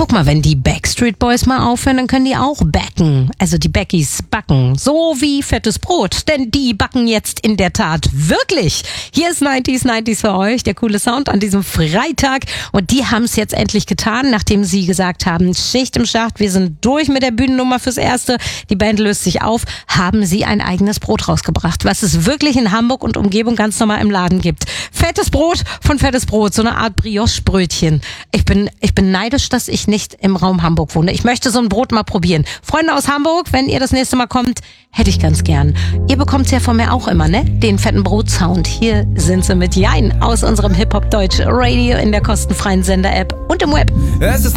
Guck mal, wenn die Backstreet Boys mal aufhören, dann können die auch backen. Also die Backies backen. So wie fettes Brot. Denn die backen jetzt in der Tat wirklich. Hier ist 90s für euch. Der coole Sound an diesem Freitag. Und die haben es jetzt endlich getan, nachdem sie gesagt haben, Schicht im Schacht, wir sind durch mit der Bühnennummer fürs Erste. Die Band löst sich auf. Haben sie ein eigenes Brot rausgebracht, was es wirklich in Hamburg und Umgebung ganz normal im Laden gibt. Fettes Brot von Fettes Brot. So eine Art Brioche-Brötchen. Ich bin neidisch, dass ich nicht im Raum Hamburg wohne. Ich möchte so ein Brot mal probieren. Freunde aus Hamburg, wenn ihr das nächste Mal kommt, hätte ich ganz gern. Ihr bekommt's ja von mir auch immer, ne? Den fetten Brot-Sound. Hier sind sie mit Jein aus unserem Hip-Hop-Deutsch Radio in der kostenfreien Sender-App und im Web. Es ist